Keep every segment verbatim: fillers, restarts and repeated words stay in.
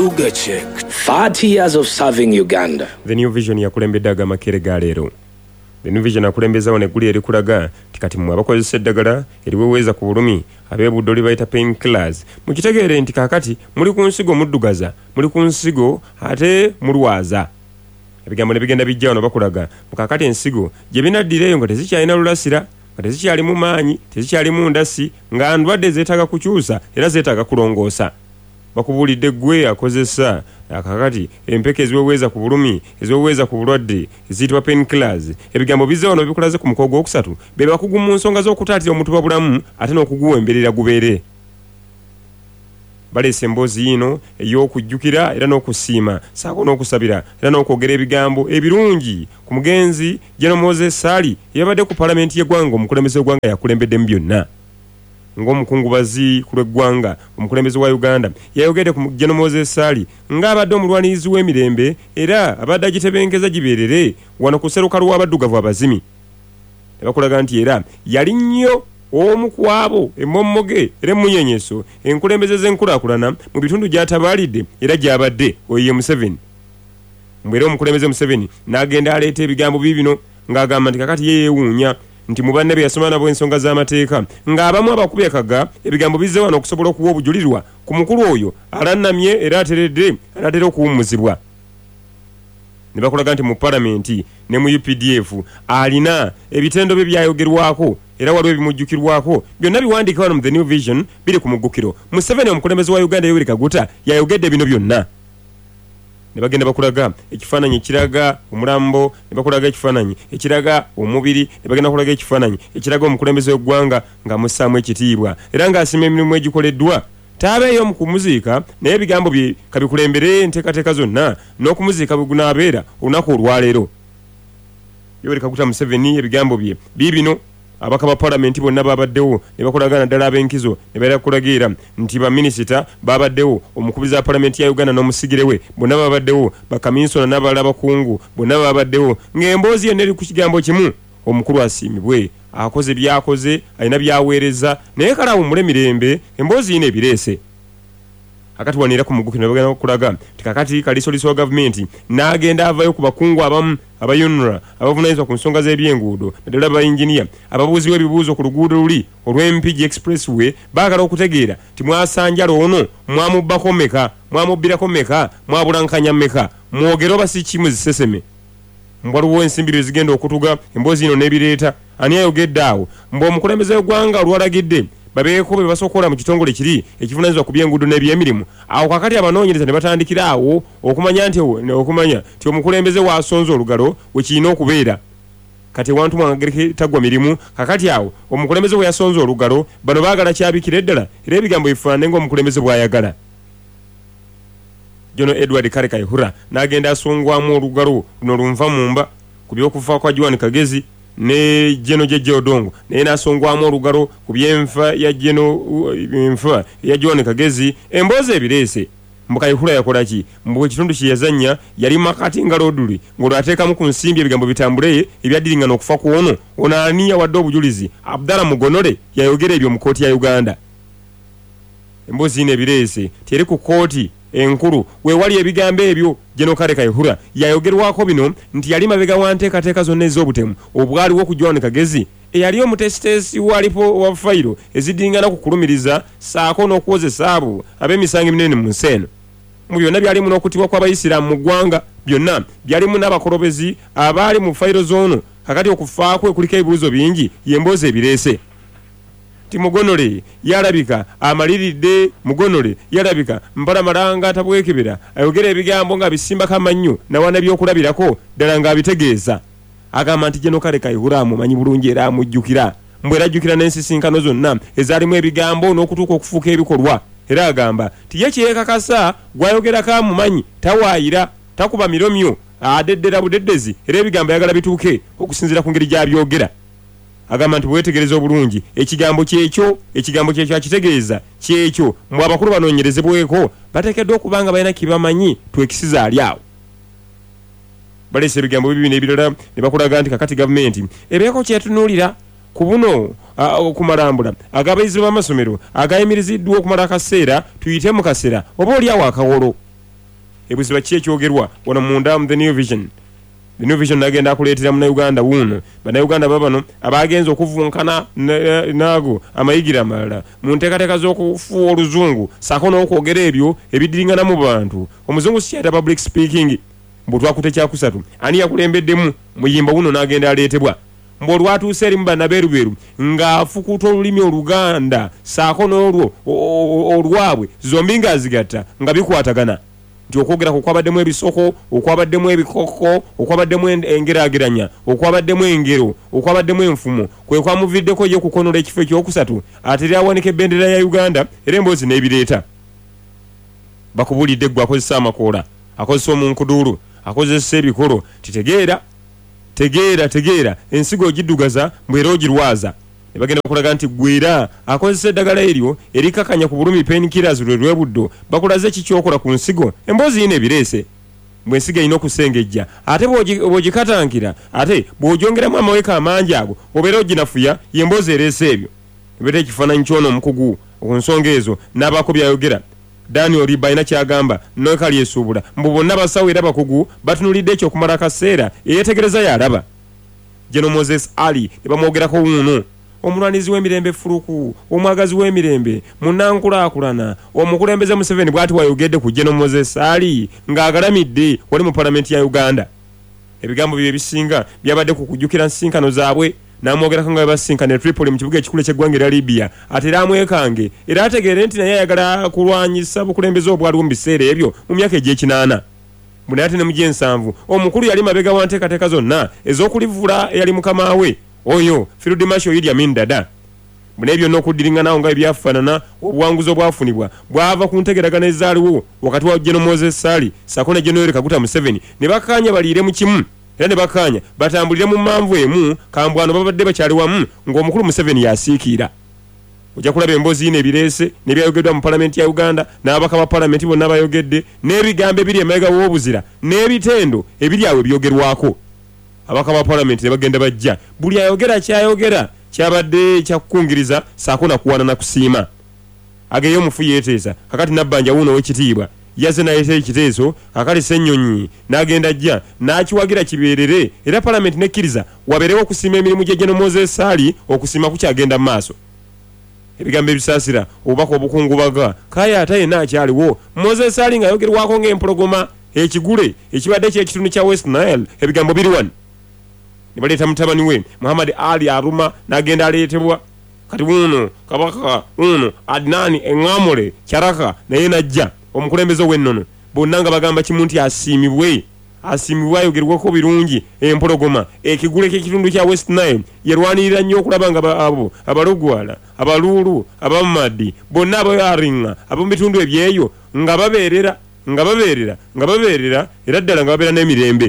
Sugar Check. thirty years of serving Uganda. The New Vision yakulembedde agamba Kerega leero. The New Vision akulembeza waneguli eri kulaga tikati mu abakozesa eddagala eriweweeza ku bulumi abeebudde oli bayita painkillers. Mukitegeere nti kakati muli ku nsigo muddugaza, muli ku nsigo ate mulwaza. Ebigambo ne bigenda bijja wano bakulaga mukakati ensigo gye binaddireeyo nga tezikyalina lulasira, nga tezikyalimu maanyi, tezikyalimu ndasi, nga ndwadde zeetaaga kukyusa era zeetaaga kulongoosa. Bakubulidde gwe akozesa akakati empeke eziweweeza ku bulumi, eziweweeza ku bulwadde eziyitibwa painkillers. Ebigambo bizze wano bikulaze ku mukogo okusatu be bakugu mu nsonga z'okutaatira omutuba bulamu ate n'okuguwemberera gubeere. Baleese emboozi yino ey'okujjukira era n'okusiima saako n'okusabira era n'okwogera ebigambo ebirungi ku mugenzi General Moses Sali eyabadde ku palamenti y'eggwanga omukulembeze w'eggwanga yakulembeddemu byonna. Ng'omukungubazi ku lw'eggwanga omukulembeze wa Uganda yayogedde ku General Moses Sali ng'abadde omulwanirizi w'emirembe era abadde agitebenkeza gibeerere wano ku sseruka lw'abaddugavu abazimi. Ne bakulaga nti era yali nnyo omu ku abo emmommoge era emmunyenyeso enkulembeze z'enkulaakulana mu bitundu gy'atabaalidde era gy'abadde oyo ye Museveni. Mbwera omukulembeze Museveni n'agenda aleeta ebigambo bibino ng'agamba nti kakati ye yeewuunya nti mu banne be yasoma nabo ensonga z'amateeka ng'abamu abakubye kaga ebigambo bizze wano okusobola okuwa obujulirwa ku mukulu oyo alannamye era ateredde anatera okuwummuzibwa. Ne bakulaga nti mu palamenti ne mu U P D F alina ebitendo bye byayogerwako era waliwo ebimujjukirwako byonna biwandiika wano mu The New Vision biri ku muggukiro. Museveni omukulembeze wa Uganda Yoweri Kaguta yayogedde bino byonna. Ne bagenda bakulaga ekifaananyi ekiraga omulambo, ne bakulaga ekifaananyi ekiraga omubiri, ne bagenda kulaga ekifaananyi ekiraga omukulembeze w'eggwanga ng'amussaamu ekitiibwa era ng'asiima emirimu egikoleddwa. Taabeeyo mu kumuziika naye ebigambo bye kabikulembere enteekateeka zonna n'okumuziika bwe gunaabeera olunaku olwaleero. Yoweri Kaguta Museveni ebigambo bye biibino. Abaka ba palamenti bonna babaddewo ne bakolagana ddala ab'enkizo ne beera kulagira nti baminisita babaddewo, omukubiza wa palamenti ya Uganda n'omusigirewe bonna babaddewo, bakaminsona n'abalala bakungu bonna babaddewo, ng'emboozi yenna eri ku kigambo kimu omukulu asiimibwe akoze byakoze, alina byaweereza naye kale awummule mirembe, emboozi yino ebireese. Akati wanira ku muggukiro ne bagenda okulaga nti kakati kalisoliso wa gavumenti n'agenda avayo ku bakungu abamu abayunura abavunaanyizibwa ku nsonga z'ebyenguudo naddala bayinginiya ababuuziwa ebibuuzo ku luguudo luli olw'Mpigi Expressway baagala okutegeera ti mwasanjala ono mwamubbako mmeka, mwamubbirako mmeka, mwabulankanya mmeka, mwogere oba si kimu ziseseme. Mbwaliwo ensimbiro ezigenda okutuga emboozi ino n'ebireeta. Ani ayogedde awo mbu omukulembeze w'eggwanga olwalagidde babeeko be basokola mu kitongole kiri ekivunaanyizibwa ku by'enguudo n'ebyemirimu. Awo kakati abanoonyereza ne batandikira awo okumanya nti okumanya nti omukulembeze waasonze olugalo we kirina okubeera. Kati wantu mwangereke tagwa mirimu kakati awo omukulembeze we yasonze olugalo bano baagala kyabikira eddala era ebigambo bifaanane ng'omukulembeze bw'ayagala. Jono Edward Kale Kaihura n'agenda asongwamu olugalo luno lunva mumba ku by'okufa kwa Joan Kagezi ne Jeno Jeje Odongo naye n'asongwamu olugalo ku by'enfa ya Jeno enfa ya Joan Kagezi. Emboozi ebireese mbu Kaihura yakola ki? Mbu ekitundu kye yazannya yali makati nga loduli ng'olwateekamu ku nsimbi ebigambo bitambule ebyaddiringana okufa ku ono ono ani yawadde obujulizi. Abdallah Mugonole yayogera ebyo mu kkooti ya Uganda. Emboozi ino ebireese teri ku kkooti enkulu weewali ebigambo ebyo. Jeno Kale Kaihura yayogerwako bino nti yali mabega wa nteekateeka zonna ez'obutemu obwaliwo ku Joan Kagezi eyali omutesitesi walipo wa fayiro ezidingana ku kulumiriza saako n'okuwozesa abo ab'emisango eminene mu nsi eno. Mu byonna byalimu n'okutibwa kw'Abayisiraamu mu ggwanga, byonna byalimu n'abakolobezi abaali mu fayiro z'ono. Kakati okufaakwe kuliko ebibuuzo bingi, y'emboozi ebireese. Ti Mugonole yalabika amaliridde, Mugonole yalabika mpalamalanga atabwekebera ayogera ebigambo nga bisimbako amannyo nawana by'okulabirako ddala ng'abitegeeza. Agamba nti Jeno Kale Kaihura amumanyi bulungi era amujjukira, mbwe era ajjukira n'ensisinkano zonna ezaalimu ebigambo n'okutuuka okufuuka ebikolwa. Era agamba ti ye kyekakasa gwayogerako amumanyi, tawaayira, takuba miromyo, adeddera budeddezi era ebigambo ayagala bituuke okusinziira ku ngeri gy'abyogera. Agamba nti bwetegereza obulungi ekigambo kyekyo, ekigambo kyekyo akitegeeza kyekyo mbu abakulu banoonyerezebweko bateekeddwa okuba nga balina kibamanyi twekisiza ali awo. Baleese ebigambo bibi n'ebirala ne bakulaga nti kakati gavumenti ebeeko kyetunuulira ku buno okumalambula agabayizi b'amasomero agayimiriziddwa okumala akaseera tuyite mu kaseera oba oli awo akawolo. ebuziba ki ekyogerwa wano munda mu the new vision. The new vision nagenda akuleetera mu Uganda wuno bana Uganda babano abagenza okuvunkana nago amayigira amalala mu nteekateeka z'okufuwa oluzungu sako n'okwogera ebyo ebidiringana mu bantu. Omuzungu si kyayita public speaking mbu twakute kyakusatu ani yakulembeddemu muyimba wuno n'agenda aleetebwa mbu olwatuuse eri mu bannabeerubeeru ng'afukuta olulimi Oluganda saako n'olwo olwabwe zombi ng'azigatta nga bikwatagana nti okwogera okwabaddemu ebisoko okwabaddemu ebikoko okwabaddemu engeraageranya okwabaddemu engero okwabaddemu enfumo kwe kwamuviddeko ye kukonola ekifo ekyokusatu ate lyawanika ebbendera ya Uganda era emboozi n'ebireeta. Bakubulidde gwe akozesa amakoola akozesa omunkuduulu akozesa ebikolo titegeera tegeera tegeera ensigo ogiddugaza mbwera ogirwaza ne bagenda bakulaga nti gwera akozesa eddagala eryo erikakanya ku bulumi painkillers lwe lwebuddo bakulaze kikyokola ku nsigo emboozi yina ebireese mbwe ensigo erina okusengejja ate bw'ogikatankira ate bw'ogyongeramu amaweka amangi ago obeera oginafuya yemboozi ereese ebyo ebeeta ekifaananyi ky'ono omukugu ku nsonga ezo n'abaako byayogera. Daniel Riba ina kyagamba n'ekali esuubula mbu bonna basawo era bakugu batunulidde ekyo okumala akaseera eyeetegereza yalaba. General Moses Ali ne bamwogerako wuuno omulwanizi w'emirembe Furuku omwagazi w'emirembe munnankulaakulana omukulembeze Museveni bw'ati wayogedde ku General Moses Ali ng'agalamidde wali mu palamenti ya Uganda. Ebigambo bye bisinga byabadde ku kujjukira nsinkano zaabwe n'amwogerako nga basinkana Tripoli mu kibuga ekikulu eky'eggwanga erya Libya ate era amwekange era ategeere nti naye ayagala kulwanyisa bukulembeze obwaliwo mu biseera ebyo mu myaka egy'ekinaana. Bwe naye ate ne mu gy'ensanvu omukulu yali mabega wa nteekateeka zonna ez'okulivula eyali mukama we oyo Field Marshal Idi Amin Dada. Bwe naye byonna okuddiringanawo nga ebyafaanana obuwanguzi obwafunibwa bwava ku ntegeragana ezaaliwo wakati wa General Moses Sali sako ne General Kaguta Museveni ne bakkaanya baliire mu kimu era ne bakkaanya batambulire mu manvu emu kambwano babadde bakyali wamu ng'omukulu Museveni yasiikira. Ojja kulaba emboozi yina ebireese n'ebyayogeddwa mu palamenti ya Uganda n'ababaka ba palamenti bonna bayogedde n'ebigambo ebiri emabega w'obuzira n'ebitendo ebiri awo ebyogerwako. Ababaka ba palamenti ne bagenda bajja buli ayogera kyayogera kyabadde kyakukungiriza saako nakuwaana na kusiima. Ageyo omufu yeeteesa kakati nabbanja wuuno w'ekitiibwa yaze nayeta ekiteeso kakati Ssennyonyi n'agenda ajja n'akiwagira kibeerere era palamenti nekkiriza wabeerewo okusiima emirimu gye General Moses Sali okusiima kukyagenda mu maaso. Ebigambo ebisaasira obubaka obukungubaga kaya ate yenna akyaliwo Moses Sali ng'ayogerwako ng'empologoma ekigule ekibadde ky'ekitundu kya West Nile ebigambo biri wano. Ne baleeta mutabani we Muhammad Ali Aruma n'agenda aleetebwa kati wuuno kabaka wuuno Adnani Eŋŋamule Kyaraka naye najja omukulembeze w'ennono bonna nga bagamba kimu nti asiimibwe asiimibwe ayogerwako birungi empologoma ekigule ky'ekitundu kya West Nile yerwanirira nnyo okulaba nga abo abalugwala abaluulu abamadi bonna abayaringa ab'omu bitundu ebyeyo nga babeerera nga babeerera nga babeerera era ddala nga babeera n'emirembe.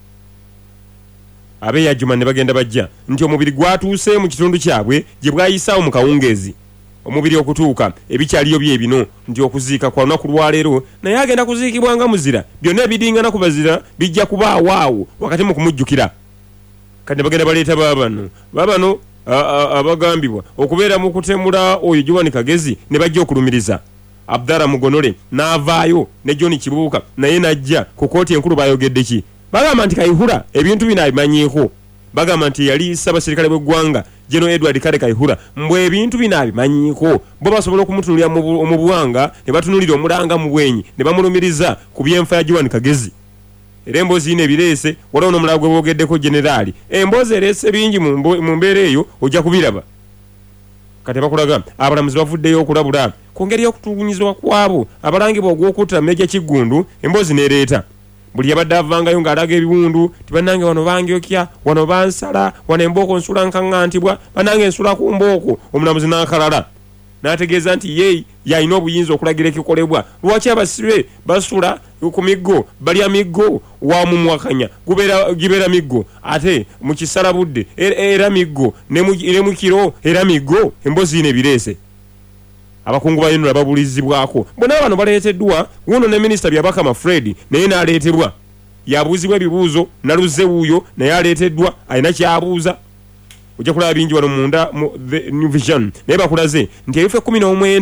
Abeeyajuma ne bagenda bajja nti omubiri gwatuuse mu kitundu kyabwe gye bwayisaawo mu kawungeezi omubiri okutuuka ebikyaliyo bye bino nti okuziika kwa lunaku lwaleero naye agenda kuziikibwa nga muzira byonna ebidingana ku bazira bijja kuba awaawo wakati mu kumujjukira. Kati ne bagenda baleeta baabano baabano abagambibwa okubeera mu kutemula oyo Joan Kagezi ne bajja okulumiriza. Abdara Mugonole n'avaayo ne John Kibuuka naye najja ku kooti enkulu bayogedde ki bagamba nti Kayihura ebintu bino abimanyiiko bagamba nti yali ssabasirikale bw'eggwanga General Edward Kale Kayihura mbwe ebintu bino abimanyiiko bo basobola okumutunulira mu buwanga ne batunulira omulanga mu bwenyi ne bamulumiriza ku byenfa ya Joan Kagezi. Era emboozi yina ebireese waliwo n'omulala gwe boogeddeko generaali emboozi ereese bingi mu mbeera eyo ojja kubiraba. Kati bakulaga abalamuzi bavuddeyo okulabula ku ngeri y'okutulugunyizibwa kwabo abalangibwa ogw'okutta Meja Kiggundu emboozi n'ereeta. Buli yabadde avangayo ng'alaga ebiwundu tibannange wano bangyokya wano bansala wano embooko nsula nkaŋŋantibwa bannange nsula ku mbooko omulamuzi n'akalala n'ategeeza nti ye yalina obuyinza okulagira ekikolebwa lwaki abasibe basula ku miggo balya miggo wamumwakanya gibeera miggo ate mu kisala budde era miggo ne mu kiro era miggo emboozi yina ebireese. Abakungu ba Yunula babulizibwako bonna bano baleeteddwa wuno ne minisita Byabakama Fred naye n'aleetebwa yabuuzibwa ebibuuzo naluze wuuyo naye aleeteddwa alina kyabuuza. Ojja kulaba bingi wano munda mu the New Vision naye bakulaze nti ebifo ekkumi n'omwenda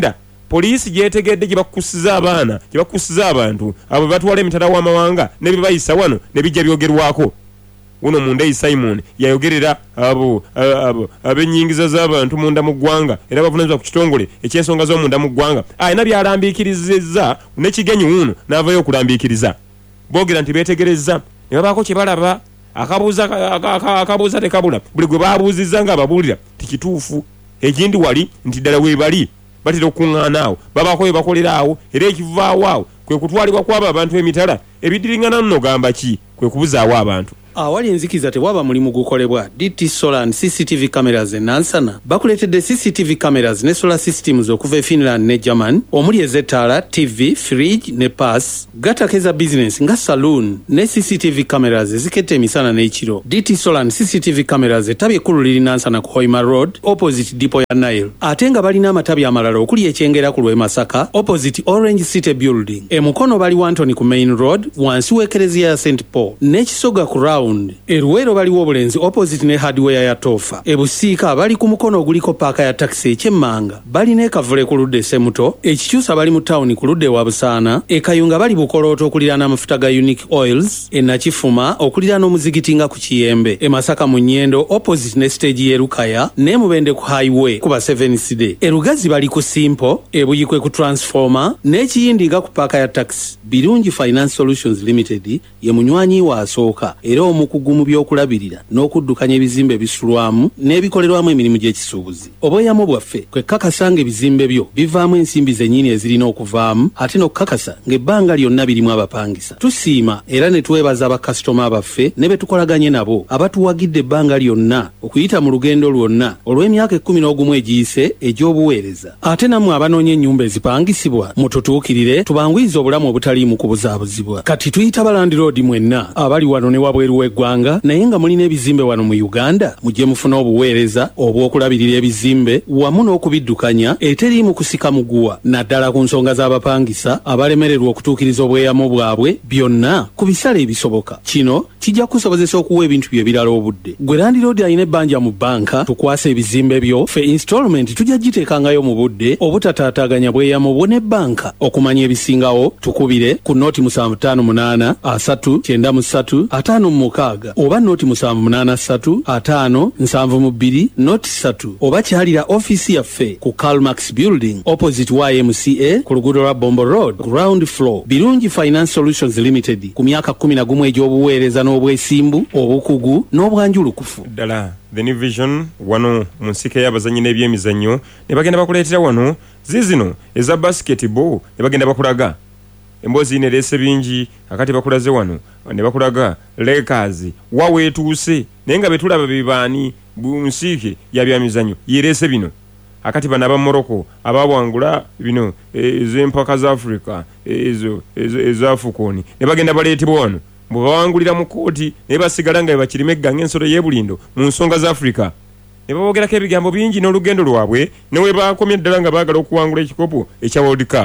poliisi gyetegedde gye bakusiza abaana gye bakusiza abantu abo batwala emitala w'amawanga ne bibayisa wano ne bijja byogerwako. Uno Mundei Simon yayogerera abo abo abenyingiza z'abantu munda mu ggwanga era bavunanyizibwa ku kitongole eky'ensonga z'omunda mu ggwanga ayina byalambiikirizza n'ekigenyi uno n'avayo okulambiikiriza boogera nti beetegerezza ne babaako kye balaba akabuuza akabuuza tekabula buli gwe baabuuzizza nga ababuulira tikituufu egindi wali nti ddala weebali batera okuŋŋaana awo babaako we bakolera awo era ekivaawo awo kwe kutwalibwa kw'abo abantu emitala ebidiringana nno gamba ki kwe kubuzaawo abantu. Awali enzikiza tewaba mulimu gukolebwa. D T Solar and C C T V cameras enansana bakuleetedde C C T V cameras ne solar systems okuva e Finland ne German omuli ezetaala T V, fridge ne pass gatakeza business nga saloon ne C C T V cameras ezikette emisana n'ekiro. D T Solar and C C T V cameras ettabi ekkulu liri Nansana ku Hoima Road opposite Depot ya Nile ate nga balina amatabi amalala okuli ekyengera ku lw'e Masaka opposite Orange City Building e Mukono bali Wantoni ku Main Road wansi w'ekereziya ya Saint Paul n'ekisoga ku Eruwero baliwo obulenzi opposite ne hardware ya Tofa. Ebusiika bali ku mukono oguliko paaka ya taxi ekyemmanga. Bali ne kavule ku ludde Semuto. Ekikyusa bali mu town ku ludde wa Busaana. Ekayunga bali Bukolooto okuliraana amafuta ga Unique Oils. E Nakifuma okuliraana omuzigiti nga ku Kiyembe. E Masaka mu Nnyendo opposite ne stage ye Lukaya. Ne Mubende ku highway kuba seven C D. E Lugazi bali ku Simpo. E Buyikwe ku Transformer. Ne Kiyindi nga ku paaka ya taxi. Birungi Finance Solutions Limited ye munywanyi wa asooka. Era omukugu mu byokulabirira n'okuddukanya ebizimbe bisulwamu n'ebikolerwamu emirimu gy'ekisuubuzi. Obweyamo bwaffe kwe kakasa ng'ebizimbe byo bivaamu ensimbi zennyini ezirina okuvaamu ate n'okukakasa ng'ebbanga lyonna birimu abapangisa. Tusiima era ne twebaza bakasitoma baffe ne be tukolaganye nabo abatuwagidde ebbanga lyonna okuyita mu lugendo lwonna olw'emyaka ekkumi n'ogumu egiyise egy'obuweereza. Ate nammwe abanoonya ennyumba ezipangisibwa mututuukirire tubanguyize obulamu obutaliimu kubuzaabuzibwa. Kati tuyita balandiroodi mwenna abali wano ne wabweru w'eggwanga naye nga mulina ebizimbe wano mu Uganda mujje mufuna obuweereza obw'okulabirira ebizimbe wamu n'okubiddukanya eteriimu kusika muguwa naddala ku nsonga z'abapangisa abalemererwa okutuukiriza obweyamo bwabwe byonna ku bisale ebisoboka. Kino kijja kusobozesa okuwa ebintu bye birala obudde. Gwe landiroodi alina ebbanja mu bbanka tukwasa ebizimbe byo ffe installment tujja giteekangayo mu budde obutataataaganya bweyamo bwo n'ebbanka. Okumanya ebisingawo tukubire ku nooti musanvu ttaano munaana asatu kyenda mu ssatu ataano mu mukaaga oba nooti musanvu munaana ssatu ataano nsanvu mu bbiri nooti ssatu oba kyalira ofiisi yaffe ku Calmax Building opposite Y M C A ku luguudo lwa Bombo Road ground floor. Birungi Finance Solutions Limited ku myaka kkumi na gumu egy'obuweereza n'obwesimbu obukugu n'obwanjulukufu ddala. The New Vision wano mu nsika y'abazannyi n'ebyemizannyo ne bagenda bakuleetera wano zizino eza basketball ne bagenda bakulaga emboozi nereese bingi akati bakulaze wano ne bakulaga Lakers waweetuuse naye nga betulaba bibaani bunsiike ya byamizannyo yereese bino akati bana ba Morocco abawangula bino ez'empaka za Africa ezo ezo Afukoni ne bagenda baleetebwa wano bwe bawangulira mu kooti ne basigala nga bakirimegganga ng'ensolo y'ebulindo mu nsonga za Africa ne babogerako ebigambo bingi n'olugendo lwabwe ne we bakomye ddala nga baagala okuwangula ekikopo ekya World Cup.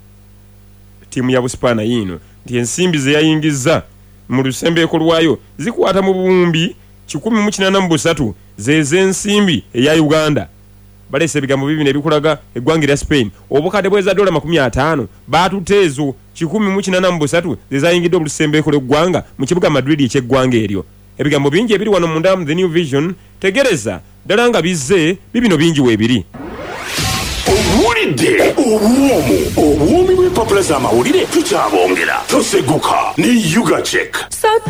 Timu ya Buspaana yino nti ensimbi ze yayingiza mu lusembeeko lwayo zikwata mu buwumbi kikumi mu kinaana mu busatu zeze ensimbi eya Uganda. Balese ebigambo bibi ne bikulaga eggwanga lya Spain obukadde bweza dola makumi ataano baatuteezo kikumi mu kinaana mu busatu zezayingidde olusembeeko lw'eggwanga mu kibuga Madrid eky'eggwanga eryo. Ebigambo bingi ebiri wano munda mu The New Vision tegereza ddala nga bizze bibino bingi weebiri. Owulidde obwomu obwomi bw'empapula z'amawulire tukyabongera toseguka ne Yuga Check